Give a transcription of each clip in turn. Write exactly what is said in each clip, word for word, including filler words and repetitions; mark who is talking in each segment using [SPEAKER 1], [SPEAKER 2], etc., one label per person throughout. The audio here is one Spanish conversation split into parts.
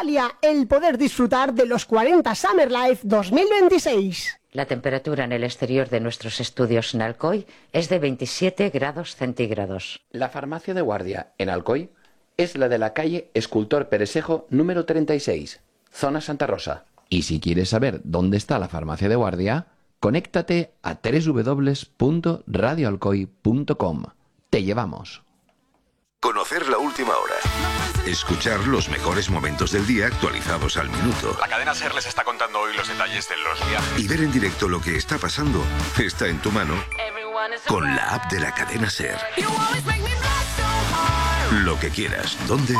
[SPEAKER 1] Bectalia el poder disfrutar de los cuarenta Summer Life dos mil veintiséis.
[SPEAKER 2] La temperatura en el exterior de nuestros estudios en Alcoy es de veintisiete grados centígrados.
[SPEAKER 3] La farmacia de guardia en Alcoy es la de la calle Escultor Peresejo número treinta y seis, zona Santa Rosa. Y si quieres saber dónde está la farmacia de guardia, conéctate a doble u doble u doble u punto radio alcoy punto com. Te llevamos.
[SPEAKER 4] Conocer la última hora. Escuchar los mejores momentos del día actualizados al minuto.
[SPEAKER 5] La cadena SER les está contando hoy los detalles de los viajes.
[SPEAKER 4] Y ver en directo lo que está pasando está en tu mano con la app de la cadena SER. Lo que quieras, dónde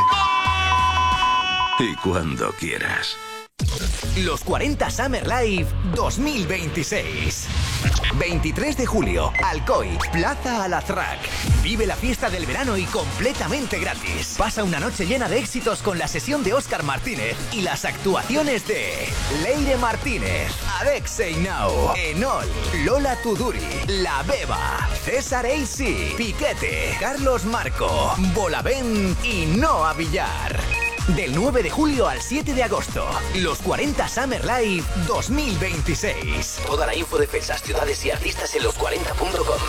[SPEAKER 4] y cuando quieras.
[SPEAKER 6] Los cuarenta Summer Life dos mil veintiséis. veintitrés de julio, Alcoy, Plaza Alazraq. Vive la fiesta del verano y completamente gratis. Pasa una noche llena de éxitos con la sesión de Óscar Martínez y las actuaciones de Leire Martínez, Alexei Nau, Enol, Lola Tuduri, La Beba, César Eisi, Piquete, Carlos Marco, Bolavent y Noa Villar. Del nueve de julio al siete de agosto, los cuarenta Summer Life dos mil veintiséis. Toda la info de fechas, ciudades y artistas en los cuarenta punto com.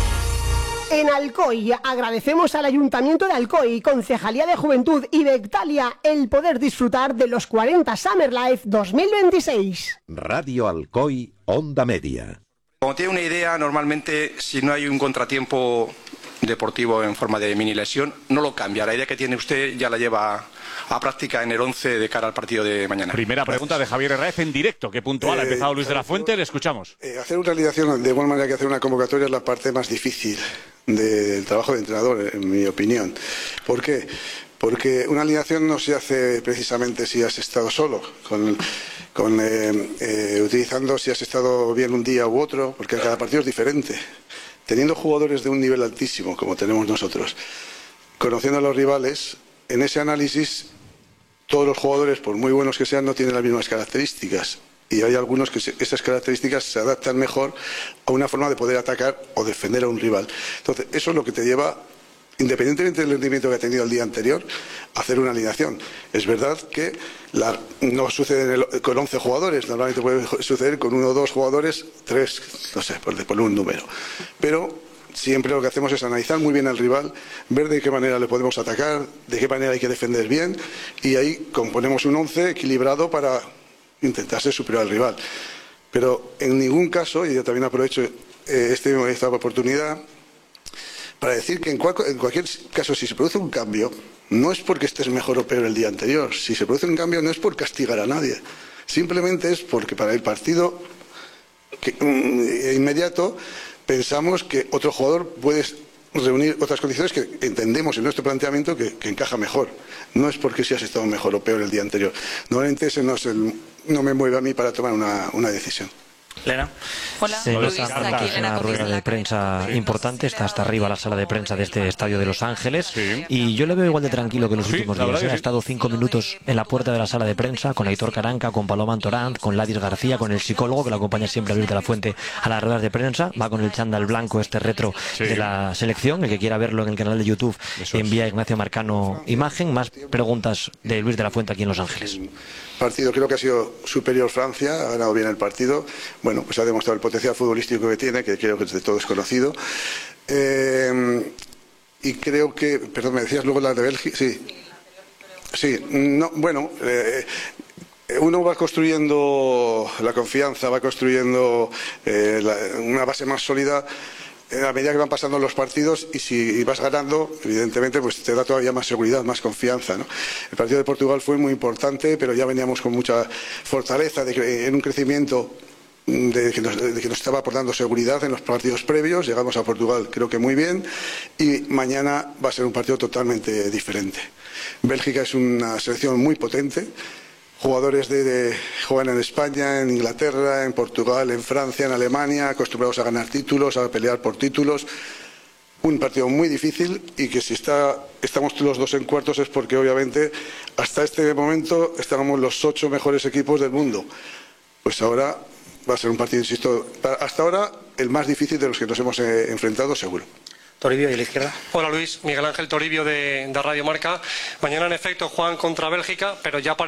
[SPEAKER 1] En Alcoy agradecemos al Ayuntamiento de Alcoy, Concejalía de Juventud y Bectalia el poder disfrutar de los cuarenta Summer Life dos mil veintiséis.
[SPEAKER 7] Radio Alcoy, Onda Media.
[SPEAKER 8] Como tiene una idea, normalmente si no hay un contratiempo deportivo en forma de mini lesión, no lo cambia. La idea que tiene usted ya la lleva a práctica en el once de cara al partido de mañana.
[SPEAKER 5] Primera pregunta de Javier Herráez en directo, que puntual eh, ha empezado Luis de la Fuente, le escuchamos.
[SPEAKER 9] Eh, hacer una alineación de igual manera que hacer una convocatoria es la parte más difícil del trabajo de entrenador, en mi opinión. ¿Por qué? Porque una alineación no se hace precisamente si has estado solo, con, con eh, eh, utilizando si has estado bien un día u otro, porque cada partido es diferente. Teniendo jugadores de un nivel altísimo, como tenemos nosotros, conociendo a los rivales, en ese análisis todos los jugadores, por muy buenos que sean, no tienen las mismas características. Y hay algunos que se, esas características se adaptan mejor a una forma de poder atacar o defender a un rival. Entonces, eso es lo que te lleva, independientemente del rendimiento que ha tenido el día anterior, a hacer una alineación. Es verdad que la, no sucede en el, con once jugadores, normalmente puede suceder con uno o dos jugadores, tres, no sé, por, por un número. Pero siempre lo que hacemos es analizar muy bien al rival, ver de qué manera le podemos atacar, de qué manera hay que defender bien, y ahí componemos un once equilibrado para intentar ser superior al rival. Pero en ningún caso, y yo también aprovecho eh, este, esta oportunidad para decir que en, cual, en cualquier caso, si se produce un cambio, no es porque estés mejor o peor el día anterior. Si se produce un cambio no es por castigar a nadie, simplemente es porque para el partido que, um, inmediato pensamos que otro jugador puede reunir otras condiciones que entendemos en nuestro planteamiento que, que encaja mejor. No es porque si has estado mejor o peor el día anterior. Normalmente ese no, es el, no me mueve a mí para tomar una, una decisión.
[SPEAKER 10] Lena.
[SPEAKER 11] Hola,
[SPEAKER 10] Se
[SPEAKER 11] Luis,
[SPEAKER 10] nota
[SPEAKER 11] aquí,
[SPEAKER 10] es una rueda de prensa importante, está hasta arriba la sala de prensa de este estadio de Los Ángeles, sí. Y yo le veo igual de tranquilo que en los sí, últimos días. ¿eh? Ha estado cinco minutos en la puerta de la sala de prensa con Aitor Caranca, con Paloma Antoranz, con Ladis García, con el psicólogo que lo acompaña siempre a Luis de la Fuente a las ruedas de prensa. Va con el chándal blanco, este retro sí. de la selección. El que quiera verlo en el canal de YouTube envía a Ignacio Marcano imagen. Más preguntas de Luis de la Fuente aquí en Los Ángeles.
[SPEAKER 9] Partido, creo que ha sido superior Francia, ha ganado bien el partido. Bueno, pues ha demostrado el potencial futbolístico que tiene, que creo que de todo es conocido. Eh, y creo que, perdón, me decías luego la de Bélgica, sí. Sí, no, bueno, eh, uno va construyendo la confianza, va construyendo eh, la, una base más sólida a medida que van pasando los partidos, y si vas ganando, evidentemente, pues te da todavía más seguridad, más confianza, ¿no? El partido de Portugal fue muy importante, pero ya veníamos con mucha fortaleza de, en un crecimiento de que, nos, de que nos estaba aportando seguridad en los partidos previos. Llegamos a Portugal creo que muy bien, y mañana va a ser un partido totalmente diferente. Bélgica es una selección muy potente. Jugadores de, de juegan en España, en Inglaterra, en Portugal, en Francia, en Alemania, acostumbrados a ganar títulos, a pelear por títulos. Un partido muy difícil, y que si está, estamos los dos en cuartos es porque obviamente hasta este momento estábamos los ocho mejores equipos del mundo. Pues ahora va a ser un partido, insisto, hasta ahora el más difícil de los que nos hemos eh, enfrentado seguro.
[SPEAKER 10] Toribio, y a la izquierda.
[SPEAKER 12] Hola Luis, Miguel Ángel Toribio de, de Radio Marca. Mañana en efecto juegan contra Bélgica, pero ya